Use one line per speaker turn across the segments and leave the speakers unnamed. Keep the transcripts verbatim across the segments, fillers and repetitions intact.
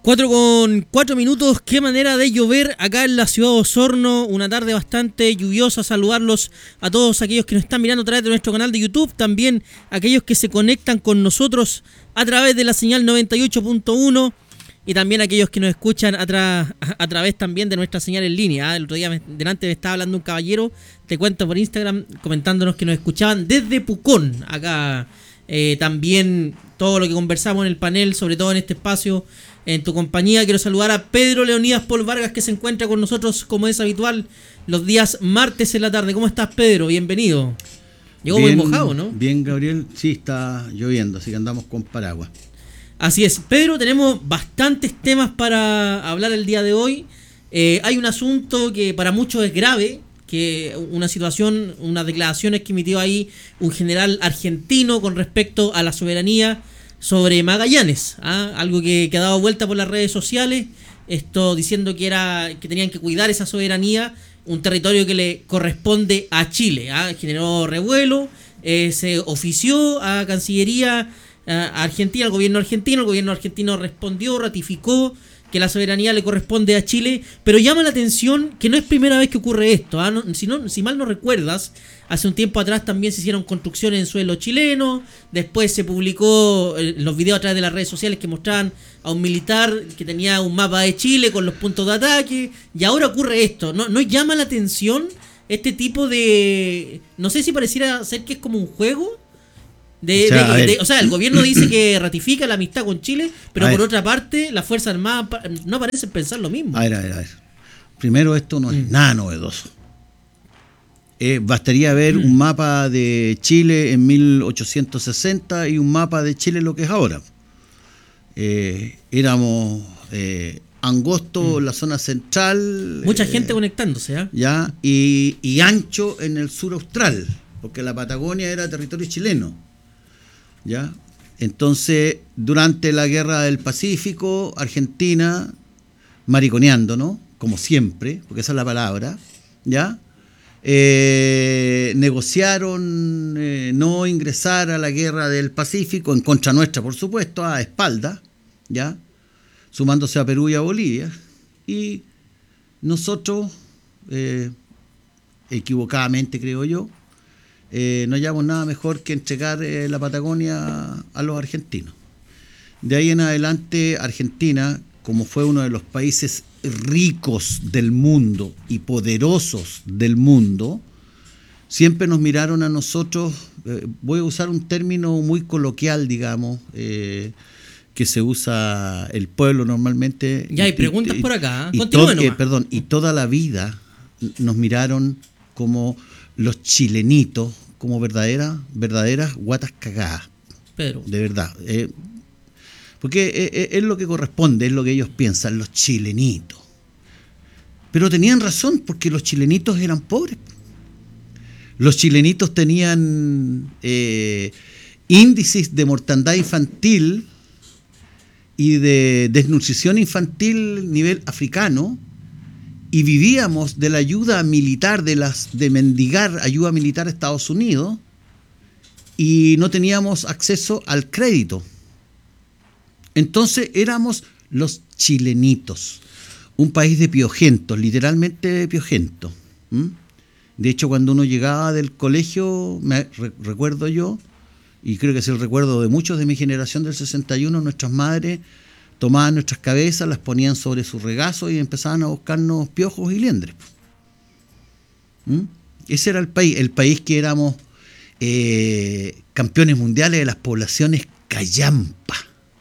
Cuatro con cuatro minutos, qué manera de llover acá en la ciudad de Osorno, una tarde bastante lluviosa. Saludarlos a todos aquellos que nos están mirando a través de nuestro canal de YouTube, también aquellos que se conectan con nosotros a través de la señal noventa y ocho punto uno y también aquellos que nos escuchan a, tra- a través también de nuestra señal en línea. El otro día me, delante me estaba hablando un caballero, te cuento por Instagram, comentándonos que nos escuchaban desde Pucón, acá eh, también todo lo que conversamos en el panel, sobre todo en este espacio. En tu compañía quiero saludar a Pedro Leonidas Paul Vargas, que se encuentra con nosotros como es habitual los días martes en la tarde. ¿Cómo estás, Pedro? Bienvenido. Llegó
bien,
muy mojado, ¿no?
Bien, Gabriel. Sí, está lloviendo, así que andamos con paraguas.
Así es. Pedro, tenemos bastantes temas para hablar el día de hoy. Eh, hay un asunto que para muchos es grave, que una situación, unas declaraciones que emitió ahí un general argentino con respecto a la soberanía sobre Magallanes, ¿ah? Algo que, que ha dado vuelta por las redes sociales, esto diciendo que era que tenían que cuidar esa soberanía, un territorio que le corresponde a Chile, ¿ah? Generó revuelo, eh, se ofició a Cancillería a Argentina, al gobierno argentino, el gobierno argentino respondió, ratificó que la soberanía le corresponde a Chile, pero llama la atención que no es primera vez que ocurre esto, ¿ah? No, si, no, si mal no recuerdas, hace un tiempo atrás también se hicieron construcciones en suelo chileno, después se publicó eh, los videos a través de las redes sociales que mostraban a un militar que tenía un mapa de Chile con los puntos de ataque, y ahora ocurre esto. ¿No, no llama la atención este tipo de... no sé si pareciera ser que es como un juego? De, o, sea, de, de, o sea, el gobierno dice que ratifica la amistad con Chile, pero por otra parte, las Fuerzas Armadas no parecen pensar lo mismo.
A ver, a ver, a ver. Primero, esto no es mm. nada novedoso. Eh, bastaría ver mm. un mapa de Chile en mil ochocientos sesenta y un mapa de Chile lo que es ahora. Eh, éramos eh, angostos en mm. la zona central.
Mucha
eh,
gente conectándose, ¿eh?
Ya, y, y ancho en el sur austral, porque la Patagonia era territorio chileno. ¿Ya? Entonces, durante la Guerra del Pacífico, Argentina, mariconeando, ¿no? Como siempre, porque esa es la palabra, ¿ya? Eh, negociaron eh, no ingresar a la Guerra del Pacífico, en contra nuestra, por supuesto, a espaldas, ¿ya? Sumándose a Perú y a Bolivia. Y nosotros, eh, equivocadamente creo yo, Eh, no hallamos nada mejor que entregar eh, la Patagonia a los argentinos. De ahí en adelante, Argentina, como fue uno de los países ricos del mundo y poderosos del mundo, siempre nos miraron a nosotros, eh, voy a usar un término muy coloquial, digamos, eh, que se usa el pueblo normalmente.
Ya hay preguntas y, por acá,
y,
continúen
to- eh, Perdón, y toda la vida nos miraron como los chilenitos, como verdadera, verdaderas guatas cagadas.
Pero
de verdad. Eh, porque es, es lo que corresponde, es lo que ellos piensan, los chilenitos. Pero tenían razón, porque los chilenitos eran pobres. Los chilenitos tenían eh, índices de mortandad infantil y de desnutrición infantil nivel africano, y vivíamos de la ayuda militar, de las de mendigar ayuda militar a Estados Unidos, y no teníamos acceso al crédito. Entonces éramos los chilenitos, un país de piojentos, literalmente de piojentos. ¿Mm? De hecho, cuando uno llegaba del colegio, me re, recuerdo yo, y creo que es el recuerdo de muchos de mi generación del sesenta y uno, nuestras madres tomaban nuestras cabezas, las ponían sobre su regazo y empezaban a buscarnos piojos y liendres. ¿Mm? Ese era el país, el país que éramos eh, campeones mundiales de las poblaciones callampa.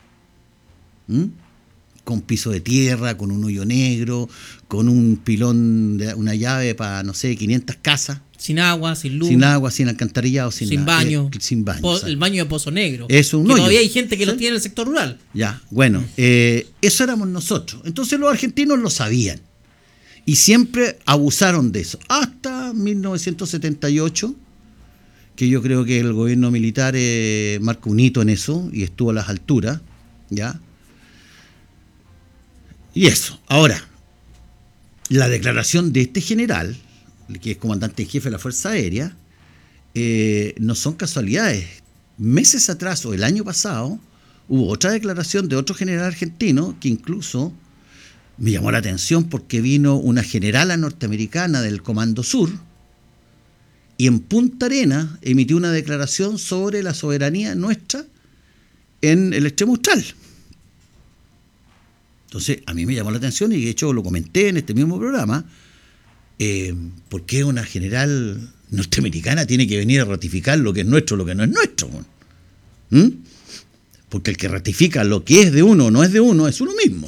¿Mm? Con piso de tierra, con un hoyo negro, con un pilón, de una llave para, no sé, quinientas casas.
Sin agua, sin luz.
Sin agua, sin alcantarillado, sin,
sin
nada.
baño.
Eh, sin baño.
Po- el baño de Pozo Negro.
Es un
que
hoyo.
todavía hay gente que
¿Sí?
lo tiene en el sector rural.
Ya, bueno, eh, eso éramos nosotros. Entonces los argentinos lo sabían. Y siempre abusaron de eso. Hasta mil novecientos setenta y ocho, que yo creo que el gobierno militar eh, marcó un hito en eso y estuvo a las alturas. ¿Ya? Y eso. Ahora, la declaración de este general, que es comandante en jefe de la Fuerza Aérea, eh, no son casualidades. Meses atrás o el año pasado hubo otra declaración de otro general argentino que incluso me llamó la atención porque vino una generala norteamericana del Comando Sur y en Punta Arenas emitió una declaración sobre la soberanía nuestra en el extremo austral. Entonces, a mí me llamó la atención y de hecho lo comenté en este mismo programa, eh, ¿por qué una general norteamericana tiene que venir a ratificar lo que es nuestro, lo que no es nuestro? ¿Mm? Porque el que ratifica lo que es de uno o no es de uno es uno mismo.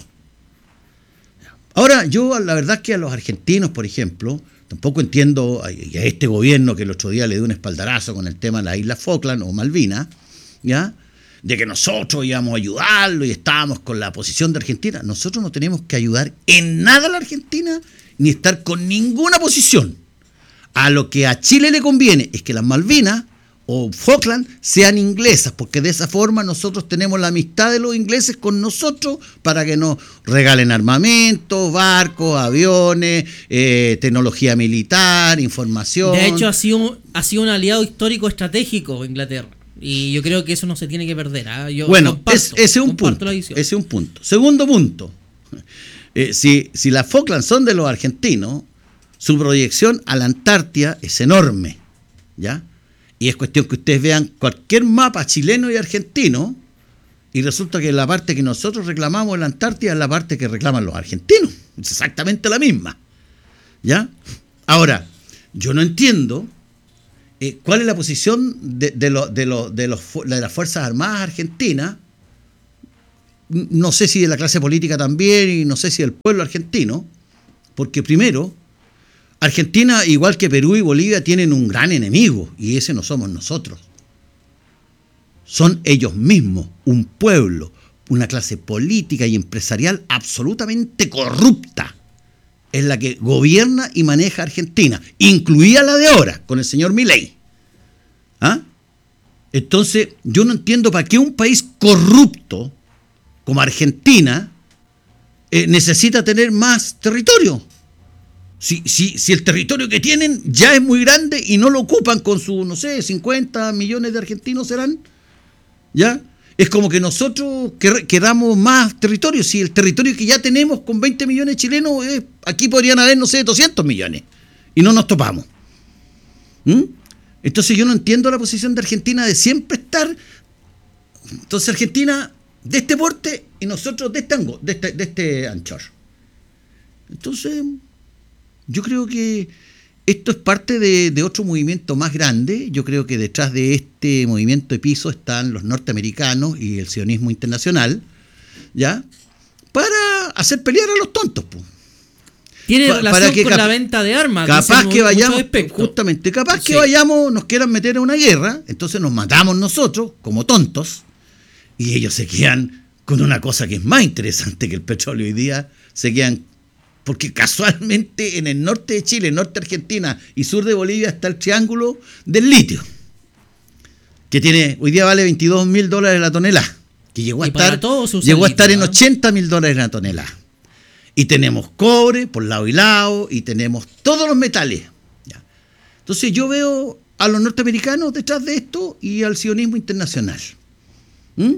Ahora, yo la verdad es que a los argentinos, por ejemplo, tampoco entiendo a, a este gobierno que el otro día le dio un espaldarazo con el tema de las Islas Falkland o Malvinas, ¿ya?, de que nosotros íbamos a ayudarlo y estábamos con la posición de Argentina. Nosotros no tenemos que ayudar en nada a la Argentina ni estar con ninguna posición. A lo que a Chile le conviene es que las Malvinas o Falkland sean inglesas, porque de esa forma nosotros tenemos la amistad de los ingleses con nosotros para que nos regalen armamento, barcos, aviones, eh, tecnología militar, información.
De hecho, ha sido, ha sido un aliado histórico estratégico Inglaterra. Y yo creo que eso no se tiene que perder. ¿eh? Yo
bueno,
comparto,
es, ese es un punto. Ese es un punto. Segundo punto. Eh, si, si las Falklands son de los argentinos, su proyección a la Antártida es enorme, ¿ya? Y es cuestión que ustedes vean cualquier mapa chileno y argentino y resulta que la parte que nosotros reclamamos en la Antártida es la parte que reclaman los argentinos. Es exactamente la misma, ¿ya? Ahora, yo no entiendo eh, cuál es la posición de, de, lo, de, lo, de, los, de las Fuerzas Armadas Argentinas, no sé si de la clase política también y no sé si del pueblo argentino, porque primero, Argentina, igual que Perú y Bolivia, tienen un gran enemigo, y ese no somos nosotros. Son ellos mismos, un pueblo, una clase política y empresarial absolutamente corrupta. Es la que gobierna y maneja Argentina, incluida la de ahora, con el señor Milei. ¿Ah? Entonces, yo no entiendo para qué un país corrupto como Argentina eh, necesita tener más territorio. Si, si, si el territorio que tienen ya es muy grande y no lo ocupan con sus, no sé, cincuenta millones de argentinos serán, ¿ya? Es como que nosotros queramos más territorio. Si el territorio que ya tenemos con veinte millones de chilenos, eh, aquí podrían haber, no sé, doscientos millones. Y no nos topamos. ¿Mm? Entonces yo no entiendo la posición de Argentina de siempre estar. Entonces Argentina de este porte y nosotros de este, ango, de este, de este anchor. Entonces yo creo que esto es parte de, de otro movimiento más grande. Yo creo que detrás de este movimiento de piso están los norteamericanos y el sionismo internacional, ¿ya? Para hacer pelear a los tontos, pues.
Tiene
Pa,
relación
que
con
cap-
la venta de armas.
Capaz que vayamos, justamente, capaz
sí.
que vayamos, nos quieran meter a una guerra, entonces nos matamos nosotros como tontos y ellos se quedan con una cosa que es más interesante que el petróleo hoy día, se quedan. Porque casualmente en el norte de Chile, norte de Argentina y sur de Bolivia está el triángulo del litio, que tiene hoy día vale veintidós mil dólares la tonelada, que llegó a estar, llegó a estar en ochenta mil dólares la tonelada. Y tenemos cobre por lado y lado, y tenemos todos los metales. ¿Ya? Entonces yo veo a los norteamericanos detrás de esto y al sionismo internacional. ¿Mm?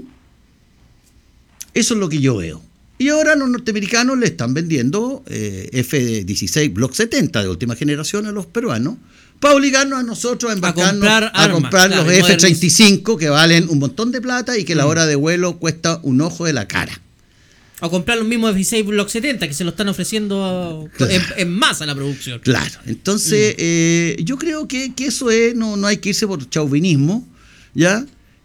Eso es lo que yo veo. Y ahora los norteamericanos le están vendiendo eh, F dieciséis Block setenta de última generación a los peruanos para obligarnos a nosotros a embarcarnos a comprar, a armas, comprar claro, los F treinta y cinco que valen un montón de plata y que mm. la hora de vuelo cuesta un ojo de la cara.
O comprar los mismos F dieciséis Block setenta que se lo están ofreciendo claro. en, en masa a la producción.
Claro, entonces mm. eh, yo creo que, que eso es, no, no hay que irse por chauvinismo, ¿ya?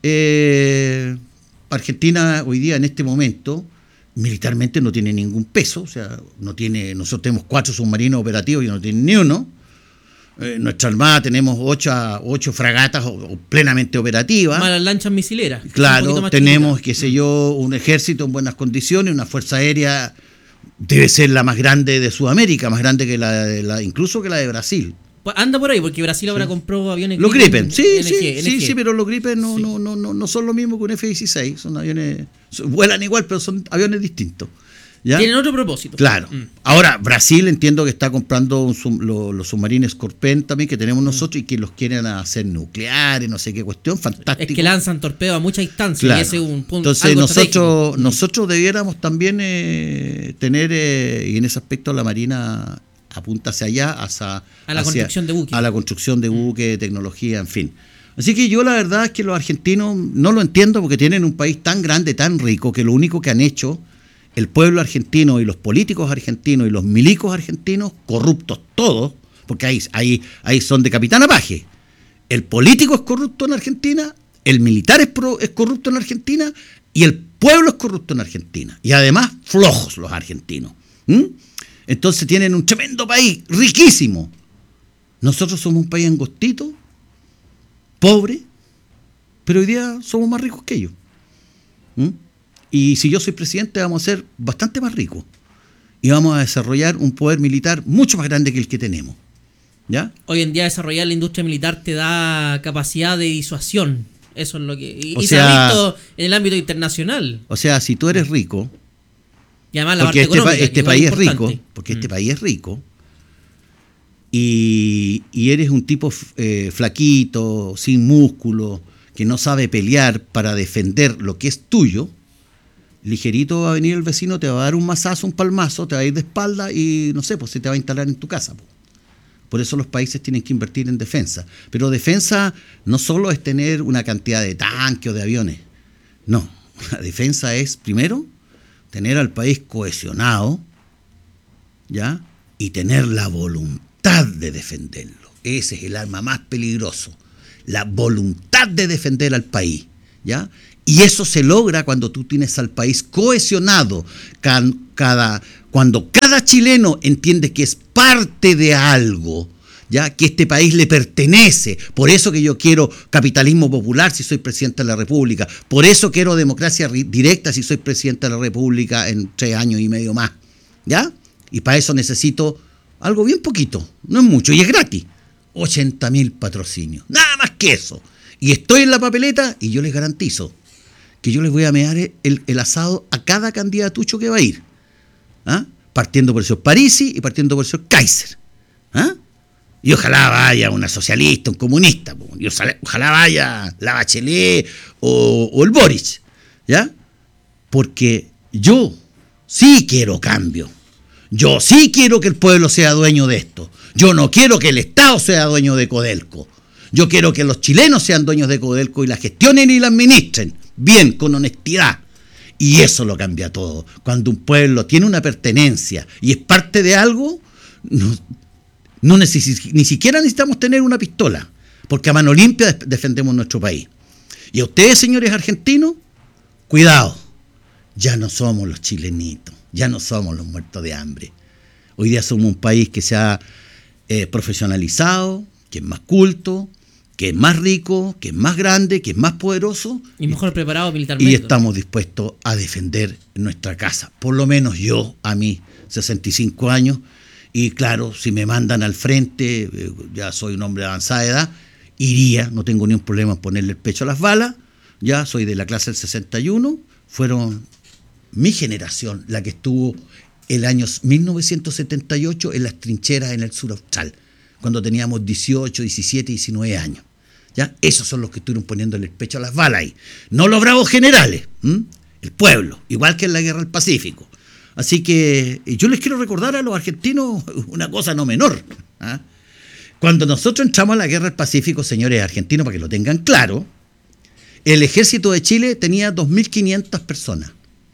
Eh, Argentina hoy día en este momento militarmente no tiene ningún peso, o sea, no tiene, nosotros tenemos cuatro submarinos operativos y no tienen ni uno. Eh, nuestra armada tenemos ocho, ocho fragatas o, o plenamente operativas.
Más las lanchas misileras.
Claro, tenemos, qué sé yo, un ejército en buenas condiciones, una fuerza aérea debe ser la más grande de Sudamérica, más grande que la, de la incluso que la de Brasil.
Pues anda por ahí, porque Brasil ahora sí. compró aviones
Los Gripen, sí,
N G,
sí,
N G.
sí, sí, pero los Gripen no,
sí.
no, no, no, no son lo mismo que un F dieciséis, son aviones, vuelan igual, pero son aviones distintos. ¿Ya?
Tienen otro propósito.
Claro.
Mm.
Ahora, Brasil entiendo que está comprando un sub, lo, los submarinos Scorpion también que tenemos nosotros y que los quieren hacer nucleares, no sé qué cuestión, fantástico.
Es que lanzan torpedos a mucha distancia,
claro.
y ese es un punto.
Entonces nosotros, nosotros debiéramos también eh, tener, eh, y en ese aspecto la Marina apunta hacia allá, hacia,
a la
hacia,
construcción de buques.
A la construcción de buques, tecnología, en fin. Así que yo la verdad es que los argentinos no lo entiendo porque tienen un país tan grande, tan rico, que lo único que han hecho el pueblo argentino y los políticos argentinos y los milicos argentinos, corruptos todos, porque ahí, ahí, ahí son de capitán a paje. El político es corrupto en Argentina, el militar es, pro, es corrupto en Argentina y el pueblo es corrupto en Argentina. Y además flojos los argentinos. ¿Mm? Entonces tienen un tremendo país, riquísimo. Nosotros somos un país angostito, pobre, pero hoy día somos más ricos que ellos. ¿Mm? Y si yo soy presidente vamos a ser bastante más ricos. Y vamos a desarrollar un poder militar mucho más grande que el que tenemos. ¿Ya?
Hoy en día desarrollar la industria militar te da capacidad de disuasión. Eso es lo que... Y,
o
y
sea,
se ha visto en el ámbito internacional.
O sea, si tú eres rico...
Y además la
porque
parte
este, pa este
que
país es
importante.
rico, porque
mm.
este país es rico, y, y eres un tipo eh, flaquito, sin músculo, que no sabe pelear para defender lo que es tuyo, ligerito va a venir el vecino, te va a dar un mazazo, un palmazo, te va a ir de espalda y no sé, pues se te va a instalar en tu casa. Pues. Por eso los países tienen que invertir en defensa. Pero defensa no solo es tener una cantidad de tanques o de aviones. No, la defensa es, primero, tener al país cohesionado, ¿ya? Y tener la voluntad de defenderlo. Ese es el arma más peligroso. La voluntad de defender al país, ¿ya? Y eso se logra cuando tú tienes al país cohesionado, cada, cuando cada chileno entiende que es parte de algo, ya que este país le pertenece. Por eso que yo quiero capitalismo popular si soy presidente de la República. Por eso quiero democracia directa si soy presidente de la República en tres años y medio más, ¿ya? Y para eso necesito algo bien poquito, no es mucho, y es gratis. ochenta mil patrocinios, nada más que eso. Y estoy en la papeleta y yo les garantizo que yo les voy a mear el, el asado a cada candidatucho que va a ir. ¿Ah? Partiendo por el señor Parisi y partiendo por el señor Kaiser. ¿Ah? Y ojalá vaya una socialista, un comunista. Y ojalá, ojalá vaya la Bachelet o, o el Boric. ¿Ya? Porque yo sí quiero cambio. Yo sí quiero que el pueblo sea dueño de esto. Yo no quiero que el Estado sea dueño de Codelco. Yo quiero que los chilenos sean dueños de Codelco y la gestionen y la administren. Bien, con honestidad. Y eso lo cambia todo. Cuando un pueblo tiene una pertenencia y es parte de algo, no, no neces- ni siquiera necesitamos tener una pistola, porque a mano limpia de- defendemos nuestro país. Y a ustedes, señores argentinos, cuidado, ya no somos los chilenitos, ya no somos los muertos de hambre. Hoy día somos un país que se ha eh, profesionalizado, que es más culto, que es más rico, que es más grande, que es más poderoso.
Y mejor preparado militarmente.
Y estamos dispuestos a defender nuestra casa. Por lo menos yo, a mis sesenta y cinco años, y claro, si me mandan al frente, eh, ya soy un hombre de avanzada edad, iría, no tengo ni un problema en ponerle el pecho a las balas, ya soy de la clase del sesenta y uno, fueron mi generación la que estuvo el año mil novecientos setenta y ocho en las trincheras en el sur austral, cuando teníamos dieciocho, diecisiete, diecinueve años. ¿Ya? Esos son los que estuvieron poniéndole el pecho a las balas ahí. No los bravos generales, ¿m? El pueblo, igual que en la Guerra del Pacífico. Así que yo les quiero recordar a los argentinos una cosa no menor. ¿Ah? Cuando nosotros entramos a la Guerra del Pacífico, señores argentinos, para que lo tengan claro, el ejército de Chile tenía dos mil quinientas personas.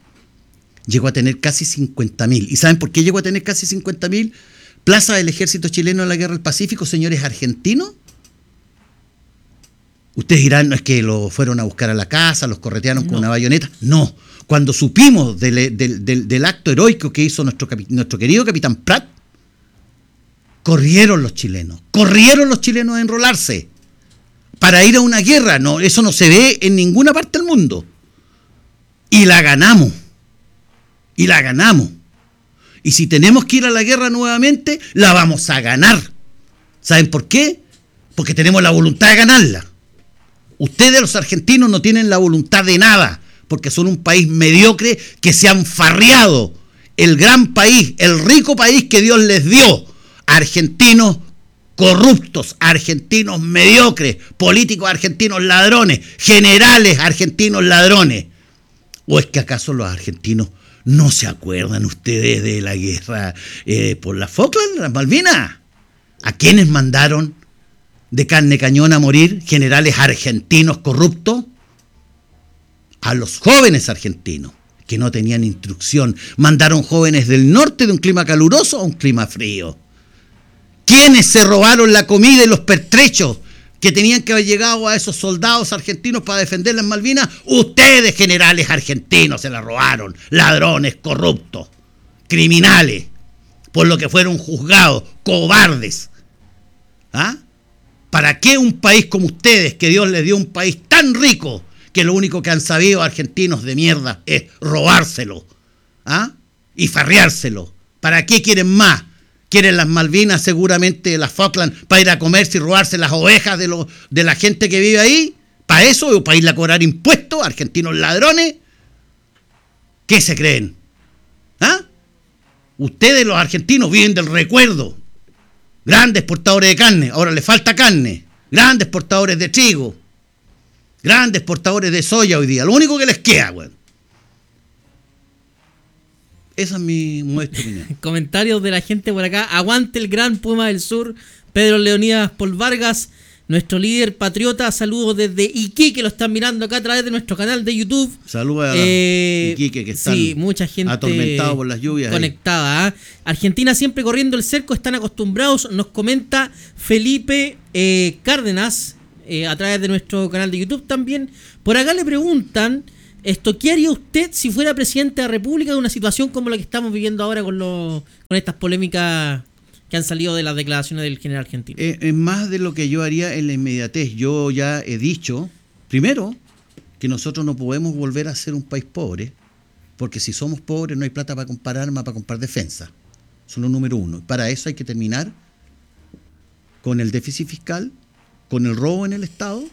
Llegó a tener casi cincuenta mil. ¿Y saben por qué llegó a tener casi cincuenta mil? Plaza del ejército chileno en la Guerra del Pacífico, señores argentinos. Ustedes dirán, no es que lo fueron a buscar a la casa, los corretearon con
No.
una bayoneta. No, cuando supimos del, del, del, del acto heroico que hizo nuestro, nuestro querido capitán Prat, corrieron los chilenos, corrieron los chilenos a enrolarse para ir a una guerra. No, eso no se ve en ninguna parte del mundo. Y la ganamos, y la ganamos. Y si tenemos que ir a la guerra nuevamente, la vamos a ganar. ¿Saben por qué? Porque tenemos la voluntad de ganarla. Ustedes, los argentinos, no tienen la voluntad de nada, porque son un país mediocre que se han farreado el gran país, el rico país que Dios les dio, argentinos corruptos, argentinos mediocres, políticos argentinos ladrones, generales argentinos ladrones. ¿O es que acaso los argentinos no se acuerdan ustedes de la guerra eh, por las Falkland, las Malvinas? ¿A quiénes mandaron de carne cañón a morir generales argentinos corruptos? A los jóvenes argentinos que no tenían instrucción. Mandaron jóvenes del norte de un clima caluroso a un clima frío. ¿Quiénes se robaron la comida y los pertrechos que tenían que haber llegado a esos soldados argentinos para defender las Malvinas? Ustedes, generales argentinos, se la robaron. Ladrones, corruptos, criminales, por lo que fueron juzgados, cobardes. ¿Ah? ¿Para qué un país como ustedes, que Dios les dio un país tan rico, que lo único que han sabido argentinos de mierda es robárselo? ¿Ah? Y farreárselo. ¿Para qué quieren más? ¿Quieren las Malvinas, seguramente las Falkland, para ir a comerse y robarse las ovejas de, lo, de la gente que vive ahí? ¿Para eso? ¿O para ir a cobrar impuestos? ¿Argentinos ladrones? ¿Qué se creen? ¿Ah? Ustedes, los argentinos, viven del recuerdo. Grandes exportadores de carne, ahora les falta carne. Grandes exportadores de trigo. Grandes exportadores de soya hoy día. Lo único que les queda, güey. Esa es mi modesta opinión.
Comentarios de la gente por acá. Aguante el gran Puma del Sur, Pedro Leonidas Paul Vargas, nuestro líder patriota. Saludos desde Iquique, lo están mirando acá a través de nuestro canal de YouTube.
Saludos a
eh,
Iquique, que están
sí, mucha gente
atormentados por las lluvias.
Conectada. ¿eh? Argentina siempre corriendo el cerco, están acostumbrados. Nos comenta Felipe eh, Cárdenas eh, a través de nuestro canal de YouTube también. Por acá le preguntan... Esto, ¿qué haría usted si fuera presidente de la República de una situación como la que estamos viviendo ahora con los, con estas polémicas que han salido de las declaraciones del general argentino?
Es eh, más de lo que yo haría en la inmediatez. Yo ya he dicho, primero, que nosotros no podemos volver a ser un país pobre, porque si somos pobres no hay plata para comprar armas, para comprar defensa. Eso es lo número uno. Para eso hay que terminar con el déficit fiscal, con el robo en el Estado,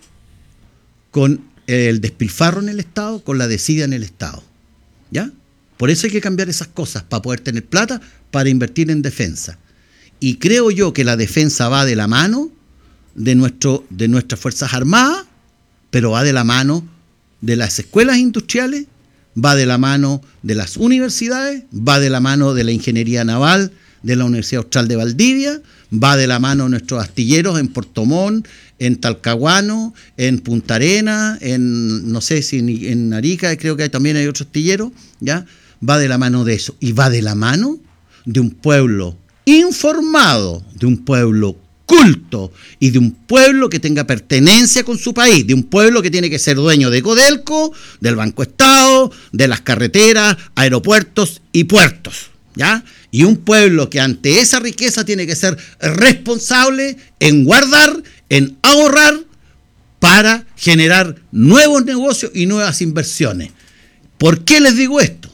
con el despilfarro en el Estado, con la desidia en el Estado. ¿Ya? Por eso hay que cambiar esas cosas, para poder tener plata, para invertir en defensa. Y creo yo que la defensa va de la mano de, nuestro, de nuestras Fuerzas Armadas, pero va de la mano de las escuelas industriales, va de la mano de las universidades, va de la mano de la ingeniería naval, de la Universidad Austral de Valdivia, va de la mano de nuestros astilleros en Puerto Montt, en Talcahuano, en Punta Arenas, en no sé si en, en Arica, creo que también hay otro astillero, ¿ya? Va de la mano de eso. Y va de la mano de un pueblo informado, de un pueblo culto y de un pueblo que tenga pertenencia con su país, de un pueblo que tiene que ser dueño de Codelco, del Banco Estado, de las carreteras, aeropuertos y puertos, ¿ya? Y un pueblo que ante esa riqueza tiene que ser responsable en guardar, en ahorrar, para generar nuevos negocios y nuevas inversiones. ¿Por qué les digo esto?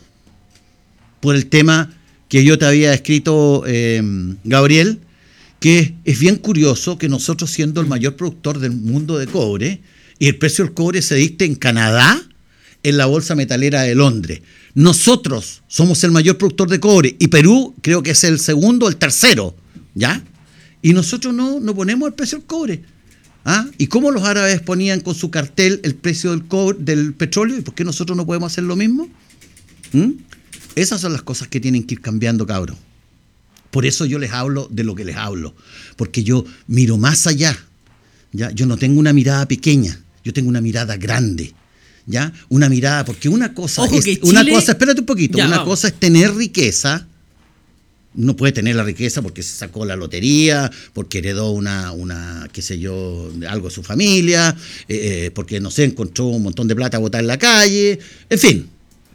Por el tema que yo te había escrito, eh, Gabriel, que es bien curioso que nosotros, siendo el mayor productor del mundo de cobre, y el precio del cobre se dicta en Canadá, en la Bolsa Metalera de Londres. Nosotros somos el mayor productor de cobre y Perú creo que es el segundo o el tercero, ¿ya? Y nosotros no, no ponemos el precio del cobre. ¿Ah? ¿Y cómo los árabes ponían con su cartel el precio del cobre, del petróleo? ¿Y por qué nosotros no podemos hacer lo mismo? ¿Mm? Esas son las cosas que tienen que ir cambiando, cabros. Por eso yo les hablo de lo que les hablo. Porque yo miro más allá, ¿ya? Yo no tengo una mirada pequeña, yo tengo una mirada grande. ¿Ya? Una mirada, porque una cosa
Ojo
es,
que
una
Chile...
cosa, espérate un poquito,
ya,
una
vamos.
cosa es tener riqueza. No puede tener la riqueza porque se sacó la lotería, porque heredó una, una qué sé yo, algo de su familia, eh, porque, no sé, encontró un montón de plata botada en la calle, en fin.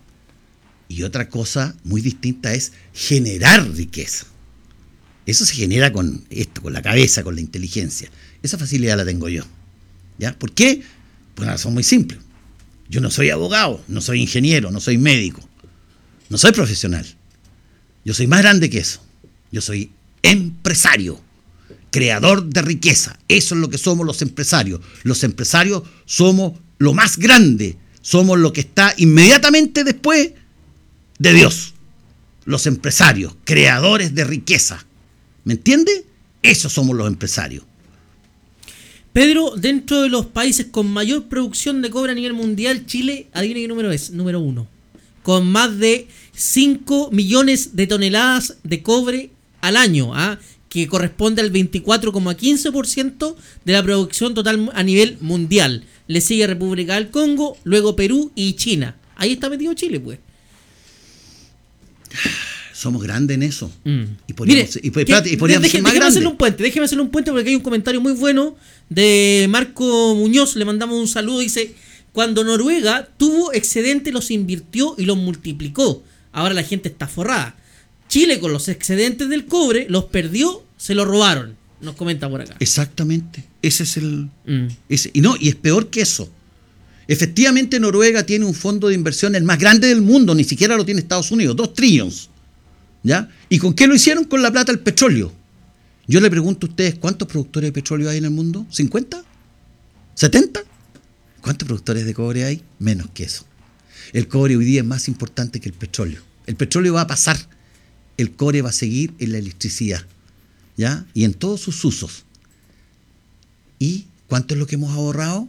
Y otra cosa muy distinta es generar riqueza. Eso se genera con esto, con la cabeza, con la inteligencia. Esa facilidad la tengo yo. ¿Ya? ¿Por qué? Por una razón muy simple. Yo no soy abogado, no soy ingeniero, no soy médico, no soy profesional. Yo soy más grande que eso. Yo soy empresario, creador de riqueza. Eso es lo que somos los empresarios. Los empresarios somos lo más grande, somos lo que está inmediatamente después de Dios. los empresarios, creadores de riqueza. ¿Me entiende? Esos somos los empresarios.
Pedro, dentro de los países con mayor producción de cobre a nivel mundial, Chile, adivine qué número es, número uno. Con más de cinco millones de toneladas de cobre al año, ¿ah? que corresponde al veinticuatro coma quince por ciento de la producción total a nivel mundial. Le sigue República del Congo, luego Perú y China. Ahí está metido Chile, pues.
Somos grandes en eso.
Mm.
Y podríamos,
Mire,
y, espérate, y podríamos
deje,
ser más
déjeme
grandes.
hacerle un puente, déjeme hacerle un puente porque hay un comentario muy bueno de Marco Muñoz, le mandamos un saludo, dice, cuando Noruega tuvo excedentes los invirtió y los multiplicó, ahora la gente está forrada. Chile con los excedentes del cobre los perdió, se lo robaron, nos comenta por acá.
Exactamente, ese es el...
Mm.
Ese, y no, y es peor que eso. Efectivamente Noruega tiene un fondo de inversión el más grande del mundo, ni siquiera lo tiene Estados Unidos, dos trillones. ¿Ya? ¿Y con qué lo hicieron? Con la plata del petróleo. Yo le pregunto a ustedes, ¿cuántos productores de petróleo hay en el mundo? ¿cincuenta? ¿setenta? ¿Cuántos productores de cobre hay? Menos que eso. El cobre hoy día es más importante que el petróleo. El petróleo va a pasar, el cobre va a seguir en la electricidad, ¿ya? Y en todos sus usos. ¿Y cuánto es lo que hemos ahorrado?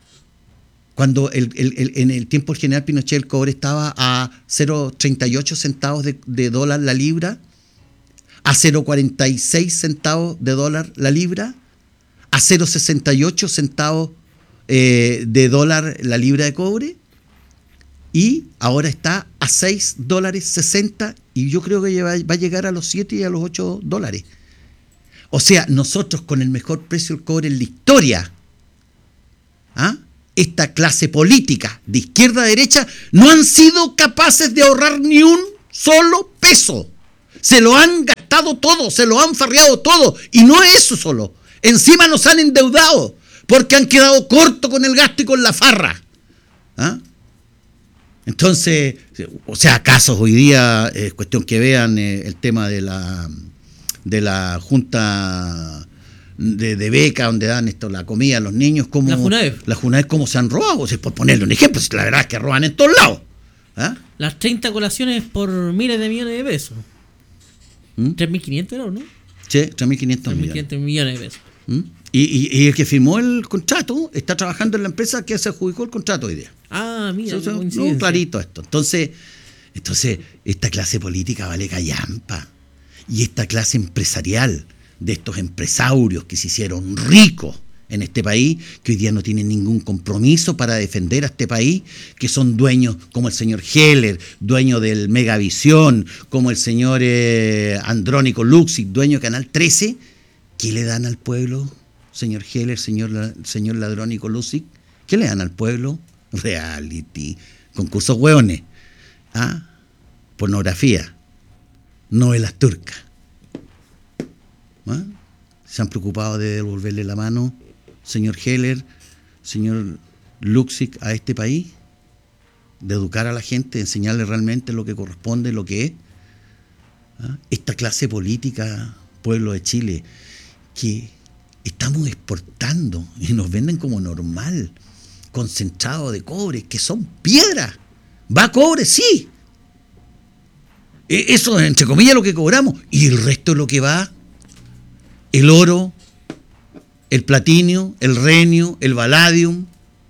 Cuando el, el, el, en el tiempo del general Pinochet el cobre estaba a cero coma treinta y ocho centavos de, de dólar la libra, a cero coma cuarenta y seis centavos de dólar la libra, a cero coma sesenta y ocho centavos eh, de dólar la libra de cobre, y ahora está a seis dólares sesenta, y yo creo que va, va a llegar a los siete y a los ocho dólares. O sea, nosotros con el mejor precio del cobre en la historia, ¿ah? Esta clase política de izquierda a derecha no han sido capaces de ahorrar ni un solo peso. Se lo han gastado todo, se lo han farreado todo. Y no es eso solo. Encima nos han endeudado porque han quedado cortos con el gasto y con la farra. ¿Ah? Entonces, o sea, casos hoy día, es cuestión que vean eh, el tema de la, de la Junta... De, de beca, donde dan esto la comida a los niños, como
la Junaef.
La Junaef, como se han robado, o sea, por ponerle un ejemplo, la verdad es que roban en todos lados. ¿Ah?
Las treinta colaciones por miles de millones de pesos.
¿Mm?
tres mil quinientos euros, ¿no?
Sí, tres mil quinientos
tres mil
millones.
quinientos millones de pesos.
¿Mm? Y, y, y el que firmó el contrato está trabajando en la empresa que se adjudicó el contrato hoy día.
Ah, mira,
o sea,
qué
no,
coincidencia.
clarito esto. Entonces, entonces, esta clase política vale callampa. Y esta clase empresarial de estos empresarios que se hicieron ricos en este país, que hoy día no tienen ningún compromiso para defender a este país, que son dueños como el señor Heller, dueño del Megavisión, como el señor eh, Andrónico Luxic, dueño de Canal trece, ¿qué le dan al pueblo, señor Heller, señor, señor Ladrónico Luxic? ¿Qué le dan al pueblo? Reality, concursos hueones, ¿ah? Pornografía, novelas turcas. ¿Ah? ¿Se han preocupado de devolverle la mano, señor Heller, señor Luxic, a este país? De educar a la gente, de enseñarle realmente lo que corresponde, lo que es. ¿Ah? Esta clase política, pueblo de Chile, que estamos exportando y nos venden como normal, concentrado de cobre, que son piedras. ¿Va cobre? Sí. Eso es, entre comillas, lo que cobramos. Y el resto es lo que va. El oro, el platinio, el renio, el vanadium,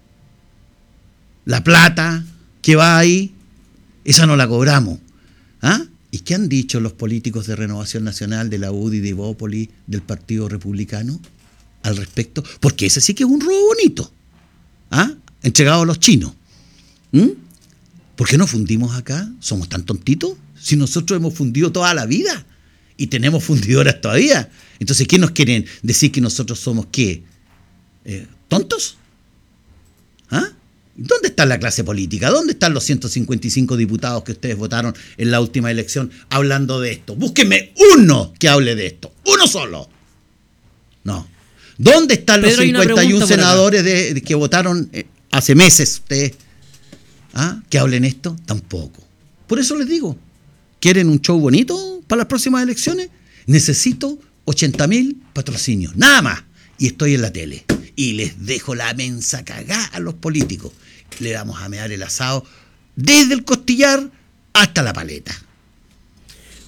la plata que va ahí, esa no la cobramos. ¿Ah? ¿Y qué han dicho los políticos de Renovación Nacional, de la U D I, de Bópoli, del Partido Republicano al respecto? Porque ese sí que es un robo bonito, ¿ah? Entregado a los chinos. ¿Mm? ¿Por qué no fundimos acá? ¿Somos tan tontitos? Si nosotros hemos fundido toda la vida y tenemos fundidoras todavía. Entonces, ¿qué nos quieren decir que nosotros somos qué? Eh, ¿Tontos? ¿Ah? ¿Dónde está la clase política? ¿Dónde están los ciento cincuenta y cinco diputados que ustedes votaron en la última elección hablando de esto? Búsquenme uno que hable de esto. Uno solo. No. ¿Dónde están Pedro, los cincuenta y uno senadores de, de, que votaron eh, hace meses ustedes? ¿Ah? ¿Que hablen esto? Tampoco. Por eso les digo, ¿quieren un show bonito para las próximas elecciones? Necesito ochenta mil patrocinios, nada más. Y estoy en la tele. Y les dejo la mensa cagada a los políticos. Le vamos a mear el asado desde el costillar hasta la paleta.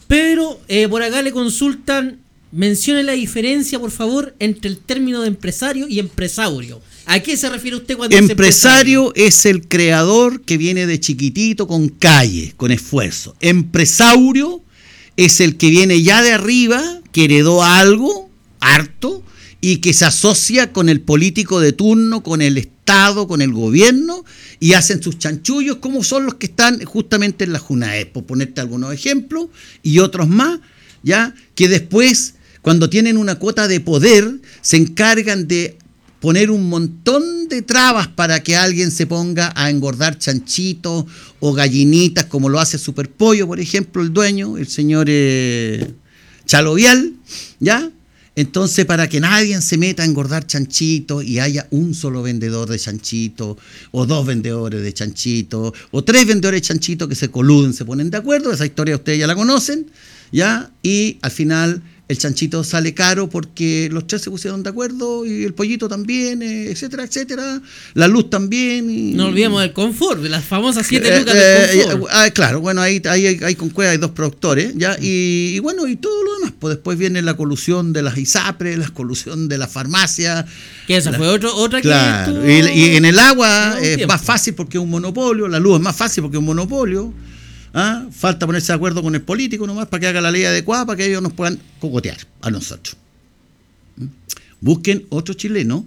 Pero eh, por acá le consultan, mencione la diferencia, por favor, entre el término de empresario y empresario. ¿A qué se refiere usted cuando dice
empresario? Es el creador que viene de chiquitito con calle, con esfuerzo. Empresario es el que viene ya de arriba, que heredó algo, harto, y que se asocia con el político de turno, con el Estado, con el gobierno, y hacen sus chanchullos, como son los que están justamente en la JUNAEP, por ponerte algunos ejemplos, y otros más, ya que después, cuando tienen una cuota de poder, se encargan de poner un montón de trabas para que alguien se ponga a engordar chanchitos o gallinitas, como lo hace Superpollo, por ejemplo, el dueño, el señor eh, Chalovial, ¿ya? Entonces, para que nadie se meta a engordar chanchitos y haya un solo vendedor de chanchitos, o dos vendedores de chanchitos, o tres vendedores de chanchitos que se coluden, se ponen de acuerdo, esa historia ustedes ya la conocen, ¿ya? Y al final el chanchito sale caro porque los tres se pusieron de acuerdo, y el pollito también, eh, etcétera, etcétera, la luz también. Y,
no olvidemos del confort, de las famosas siete
eh,
lucas
eh,
del confort.
Eh, eh, claro, bueno, ahí, ahí hay, hay con cueva, hay dos productores, ¿ya? Y, y bueno, y todo lo demás, pues después viene la colusión de las ISAPRE, la colusión de la farmacia.
Que esa la, fue otro, otra
claro, que estuvo, y, y en el agua es tiempo. Más fácil porque es un monopolio, la luz es más fácil porque es un monopolio. ¿Ah? Falta ponerse de acuerdo con el político nomás para que haga la ley adecuada, para que ellos nos puedan cogotear a nosotros. ¿Mm? Busquen otro chileno,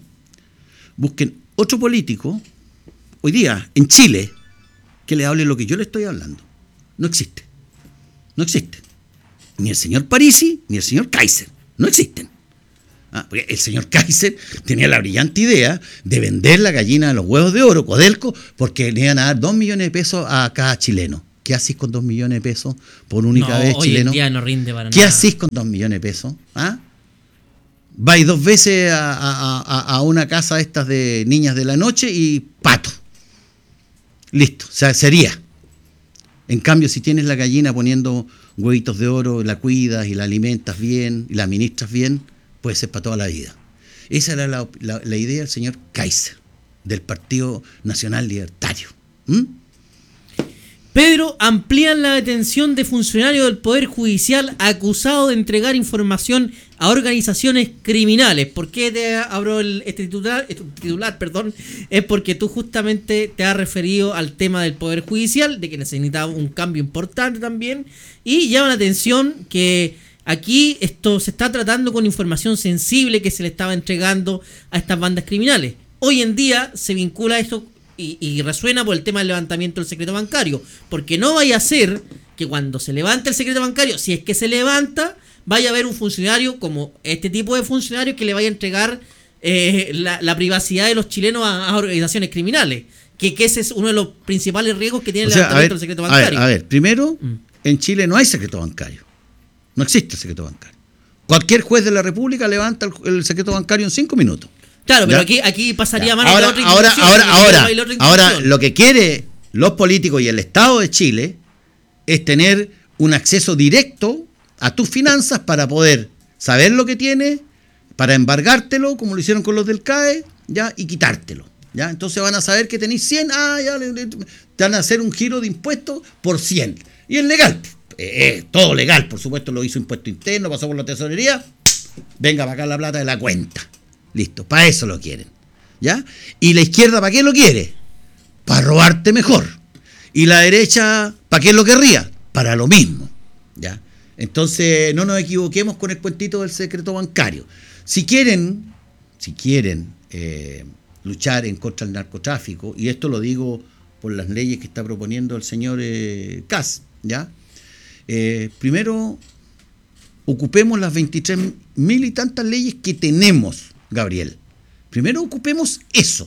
busquen otro político, hoy día en Chile, que le hable lo que yo le estoy hablando. No existe. No existe. Ni el señor Parisi, ni el señor Kaiser. No existen. ¿Ah? Porque el señor Kaiser tenía la brillante idea de vender la gallina de los huevos de oro, Codelco, porque le iban a dar dos millones de pesos a cada chileno. ¿Qué hacís con dos millones de pesos por única
no,
vez,
hoy
chileno?
En día no rinde para
¿Qué
nada.
hacís con dos millones de pesos? ¿Ah? Vais dos veces a, a, a, a una casa estas de niñas de la noche y pato. Listo, o sea, sería. En cambio, si tienes la gallina poniendo huevitos de oro, la cuidas y la alimentas bien y la administras bien, puede ser para toda la vida. Esa era la, la, la idea del señor Kaiser, del Partido Nacional Libertario. ¿Mm?
Pedro, amplían la detención de funcionarios del Poder Judicial acusados de entregar información a organizaciones criminales. ¿Por qué te abro el, este titular? Este titular, perdón, es porque tú justamente te has referido al tema del Poder Judicial, de que necesitaba un cambio importante también, y llama la atención que aquí esto se está tratando con información sensible que se le estaba entregando a estas bandas criminales. Hoy en día se vincula esto Y, y resuena por el tema del levantamiento del secreto bancario, porque no vaya a ser que cuando se levante el secreto bancario, si es que se levanta, vaya a haber un funcionario como este tipo de funcionarios que le vaya a entregar eh, la, la privacidad de los chilenos a, a organizaciones criminales, que, que ese es uno de los principales riesgos que tiene
o
el
sea,
levantamiento
ver,
del secreto bancario.
A ver, a ver primero,
mm.
en Chile no hay secreto bancario, no existe el secreto bancario. Cualquier juez de la República levanta el, el secreto bancario en cinco minutos.
Claro, pero
¿Ya?
aquí, aquí pasaría
Ya.
más
ahora,
de otra
ahora, ahora, ahora,
otra
ahora, lo que quiere los políticos y el Estado de Chile es tener un acceso directo a tus finanzas para poder saber lo que tienes, para embargártelo, como lo hicieron con los del C A E, ya, y quitártelo. ¿Ya? Entonces van a saber que tenéis cien, ah, ya, le, le, te van a hacer un giro de impuestos por cien. Y es legal, eh, eh, todo legal, por supuesto, lo hizo impuesto interno, pasó por la tesorería, venga para acá la plata de la cuenta. Listo, para eso lo quieren, ¿ya? ¿Y la izquierda para qué lo quiere? Para robarte mejor. ¿Y la derecha para qué lo querría? Para lo mismo, ¿ya? Entonces no nos equivoquemos con el cuentito del secreto bancario. Si quieren, si quieren eh, luchar en contra del narcotráfico, y esto lo digo por las leyes que está proponiendo el señor eh, Kass, ¿ya? Eh, primero, ocupemos las veintitrés mil y tantas leyes que tenemos, Gabriel. Primero ocupemos eso.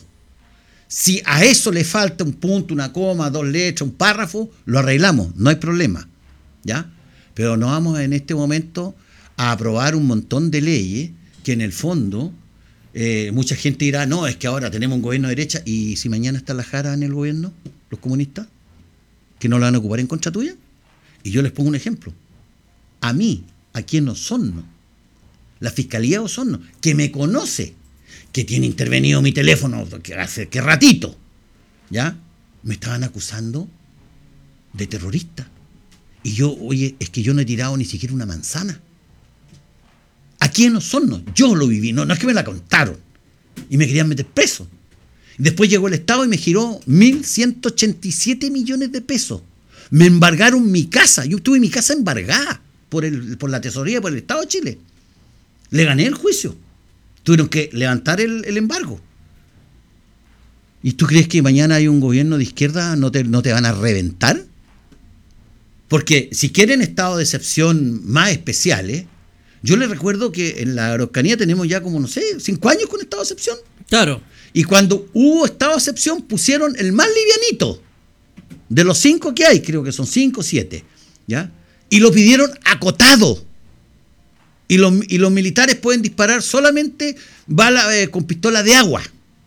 Si a eso le falta un punto, una coma, dos letras, un párrafo, lo arreglamos, no hay problema, ¿ya? Pero no vamos en este momento a aprobar un montón de leyes que en el fondo eh, mucha gente dirá, no, es que ahora tenemos un gobierno de derecha, y si mañana está la Jara en el gobierno, los comunistas, que no la van a ocupar en contra tuya. Y yo les pongo un ejemplo. A mí, aquí en Osorno, la Fiscalía de Osorno, que me conoce, que tiene intervenido mi teléfono que hace que ratito, ¿ya? Me estaban acusando de terrorista. Y yo, oye, es que yo no he tirado ni siquiera una manzana. Aquí en Osorno, yo lo viví, no, no es que me la contaron. Y me querían meter preso. Después llegó el Estado y me giró mil ciento ochenta y siete millones de pesos. Me embargaron mi casa. Yo tuve mi casa embargada por, el, por la tesorería, por el Estado de Chile. Le gané el juicio. Tuvieron que levantar el, el embargo. ¿Y tú crees que mañana hay un gobierno de izquierda, no te, no te van a reventar? Porque si quieren estado de excepción más especiales, yo les recuerdo que en la Araucanía tenemos ya como, no sé, cinco años con estado de excepción.
Claro.
Y cuando hubo estado de excepción pusieron el más livianito. De los cinco que hay, creo que son cinco o siete. ¿Ya? Y lo pidieron acotado. Y los, y los militares pueden disparar solamente bala, eh, con pistola de agua.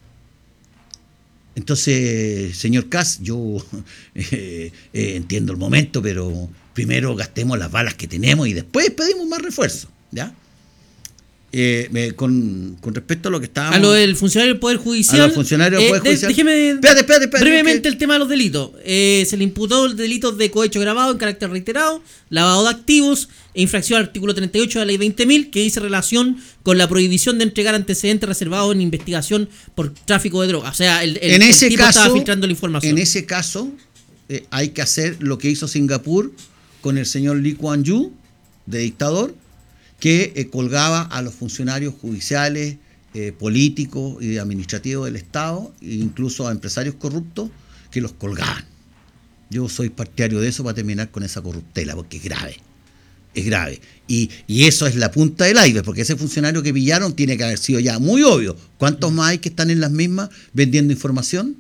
Entonces, señor Kass, yo eh, eh, entiendo el momento, pero primero gastemos las balas que tenemos y después pedimos más refuerzos, ¿ya? Eh, eh, con, con respecto a lo que estábamos...
A lo del funcionario del Poder Judicial...
A los funcionarios del
eh,
Poder
de,
Judicial...
Déjeme
espérate, espérate, espérate,
brevemente
que...
el tema de los delitos. Eh, se le imputó el delito de cohecho grabado en carácter reiterado, lavado de activos e infracción al artículo treinta y ocho de la ley veinte mil, que dice relación con la prohibición de entregar antecedentes reservados en investigación por tráfico de drogas. O sea, el, el,
en ese
el tipo
caso,
estaba filtrando la información.
En ese caso, eh, hay que hacer lo que hizo Singapur con el señor Lee Kuan Yew, de dictador, que eh, colgaba a los funcionarios judiciales, eh, políticos y administrativos del Estado, e incluso a empresarios corruptos, que los colgaban. Yo soy partidario de eso para terminar con esa corruptela, porque es grave, es grave. Y, y eso es la punta del iceberg, porque ese funcionario que pillaron tiene que haber sido ya muy obvio. ¿Cuántos más hay que están en las mismas vendiendo información?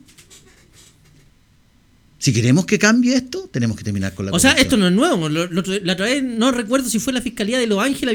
Si queremos que cambie esto, tenemos que terminar con la
O sea,
corrupción.
esto no es nuevo. Lo, lo, la otra vez no recuerdo si fue la Fiscalía de Los Ángeles